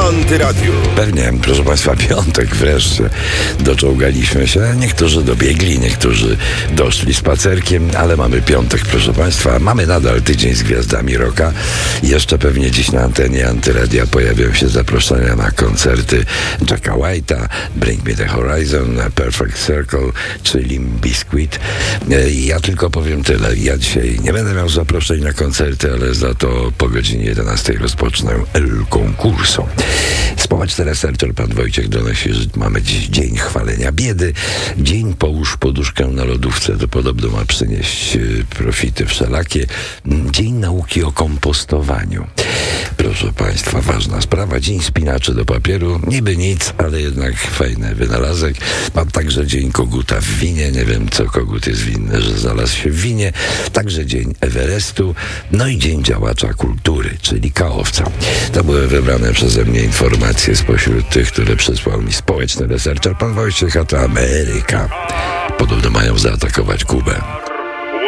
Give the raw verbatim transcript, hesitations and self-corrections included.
Antyradiu. Pewnie, proszę Państwa, piątek wreszcie doczołgaliśmy się. Niektórzy dobiegli, niektórzy doszli spacerkiem, ale mamy piątek, proszę Państwa. Mamy nadal tydzień z gwiazdami rocka. Jeszcze pewnie dziś na antenie Antyradia pojawią się zaproszenia na koncerty Jacka White'a, Bring Me The Horizon, Perfect Circle czy Limp Bizkit. Ja tylko powiem tyle. Ja dzisiaj nie będę miał zaproszeń na koncerty, ale za to po godzinie jedenastej rozpocznę El Concurso. Społeczny researcher pan Wojciech donosi, że mamy dziś dzień chwalenia biedy. Dzień połóż poduszkę na lodówce. To podobno ma przynieść profity wszelakie. Dzień nauki o kompostowaniu. Proszę Państwa, ważna sprawa. Dzień spinaczy do papieru. Niby nic, ale jednak fajny wynalazek. Mam także dzień koguta w winie. Nie wiem, co kogut jest winny, że znalazł się w winie. Także dzień Everestu. No i dzień działacza kultury, czyli kaowca. To były wybrane przeze mnie informacje spośród tych, które przysłał mi społeczny researcher pan Wojciech, a to Ameryka. Podobno mają zaatakować Kubę.